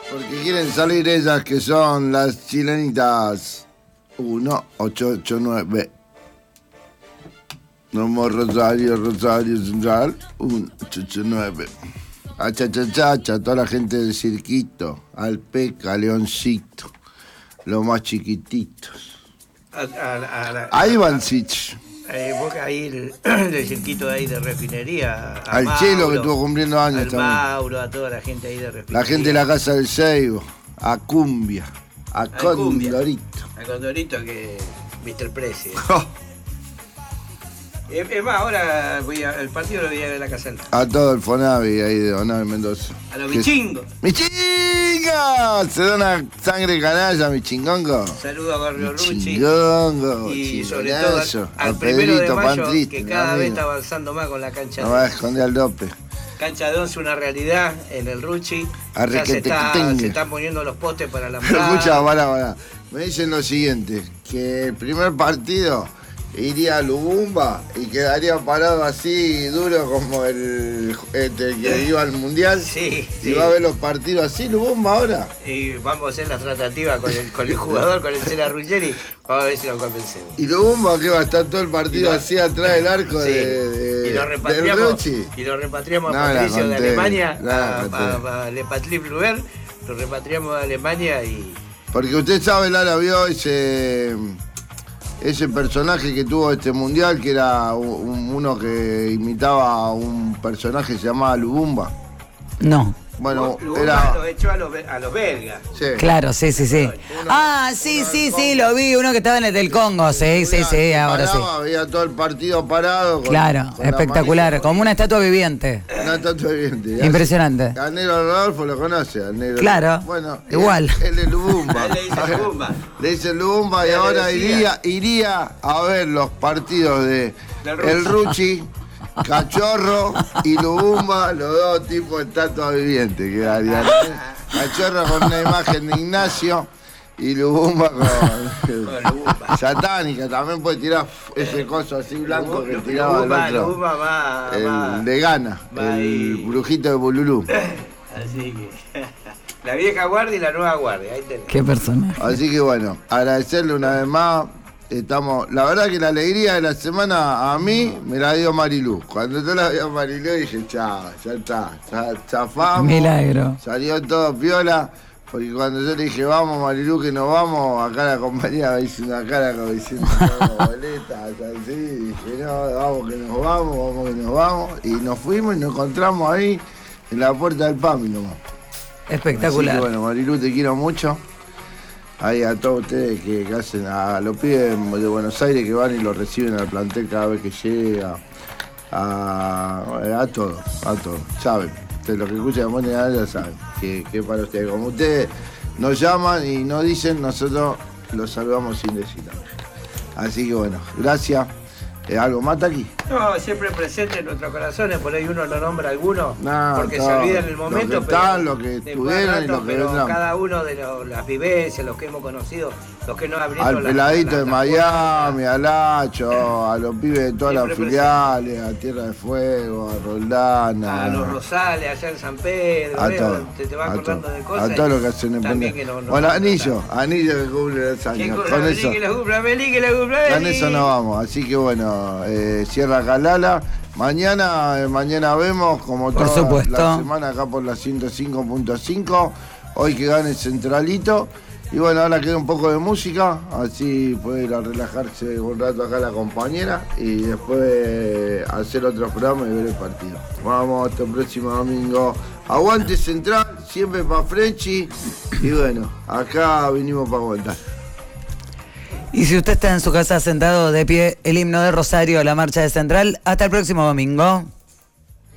Porque quieren salir ellas que son las chilenitas. 1889. Nomos Rosario Central. 1889. Achachachacha, toda la gente del cirquito. Alpeca, Leoncito. Los más chiquititos. Ahí van Sich. Ahí el cirquito de ahí de refinería. Al Mauro, Chelo que estuvo cumpliendo años al también. Mauro, a toda la gente ahí de refinería. La gente de la Casa del Seibo. A Cumbia. A Condorito. A Condorito que Mr. Presi. Es más, ahora el partido lo voy a ver en la casa. A todo el Fonavi ahí de Donavi Mendoza. A los michingos. ¡Michinga! Se da una sangre canalla, michingongo. Saludo a Barrio Ruchi. Michingongo. Y sobre todo al 1 de mayo, que cada vez está avanzando más con la cancha. No va a esconder al dope. Cancha de 11, una realidad en el Ruchi. Ya se están poniendo los postes para la Pero escucha, para. Me dicen lo siguiente, que el primer partido iría a Lubumba y quedaría parado así duro como el que iba al mundial. Sí. Y va a ver los partidos así, Lubumba ahora. Y vamos a hacer la tratativa con el jugador, con el Cela Ruggeri, vamos a ver si lo convencemos. ¿Y Lubumba qué va a estar todo el partido así atrás del arco y lo repatriamos a Patricio de Alemania, a Le Patrie Bleuer, lo repatriamos a Alemania y... Porque usted sabe, Lara, vio ese personaje que tuvo este mundial, que era uno que imitaba a un personaje que se llamaba Lubumba. No. Bueno, Lubumba era... lo echó a los belgas. Sí. Claro, sí. Sí, lo vi, uno que estaba en el del Congo, sí, ahora sí. Veía todo el partido parado. Claro, espectacular, como una estatua viviente. Una estatua viviente. Impresionante. Al negro Rodolfo lo conoce, al negro. Claro, bueno, igual. Él es Lubumba. Le dice Lubumba. Le dice Lubumba y ahora iría a ver los partidos de el Ruchi, Cachorro y Lubumba, los dos tipos de estatuas vivientes quedarían. Cachorro con una imagen de Ignacio y Lubumba con satánica. También puede tirar ese coso así blanco que tiraba el otro. Lubumba va, el de Gana, el brujito de Bululú. Así que la vieja guardia y la nueva guardia, ahí tenés. Qué personaje. Así que bueno, agradecerle una vez más. La verdad que la alegría de la semana a mí me la dio Marilú. Cuando yo la vi a Marilú dije, chao, ya está, zafamos. Milagro. Salió todo piola, porque cuando yo le dije, vamos Marilú, que nos vamos, acá la compañía me hizo una cara como diciendo, boletas, así, dije, no, vamos que nos vamos, y nos fuimos y nos encontramos ahí en la puerta del PAMI nomás. Espectacular. Así que bueno, Marilú, te quiero mucho. Ahí a todos ustedes que hacen, a los pibes de Buenos Aires que van y lo reciben al plantel cada vez que llega, a todos, saben, ustedes lo que escuchan de Moneda ya saben, que para ustedes, como ustedes nos llaman y nos dicen, nosotros los saludamos sin decir nada. Así que bueno, gracias. ¿Algo más aquí? No, siempre presente en nuestros corazones, por ahí uno lo nombra a alguno, porque se olvida en el momento. Los que están, los que estuvieron y los que vendrán. Cada uno de las vivencias, los que hemos conocido, los que nos abrieron al peladito de Miami, al Hacho, a los pibes de todas las filiales, a Tierra de Fuego, a Roldana. A los Rosales, allá en San Pedro, a todo, te vas acordando de cosas. A todo lo que hacen en Pendiente. Bueno, Anillo que cumple los años. Con eso, con eso nos vamos, así que bueno. Sierra Calala. Mañana vemos como por toda supuesto. La semana acá por la 105.5. Hoy que gane Centralito. Y bueno, ahora queda un poco de música, así puede ir a relajarse un rato acá la compañera y después hacer otro programa y ver el partido. Vamos hasta el próximo domingo. Aguante Central, siempre para Frenchy. Y bueno, acá vinimos para aguantar. Y si usted está en su casa sentado de pie, el himno de Rosario, la marcha de Central, hasta el próximo domingo.